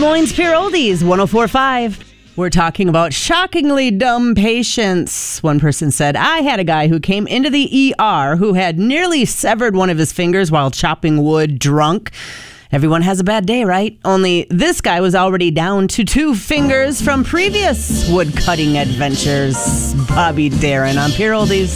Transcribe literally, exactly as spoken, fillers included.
Moines Pure Oldies, one oh four point five. We're talking about shockingly dumb patients. One person said, I had a guy who came into the E R who had nearly severed one of his fingers while chopping wood drunk. Everyone has a bad day, right? Only this guy was already down to two fingers from previous wood-cutting adventures. Bobby Darin on Pure Oldies.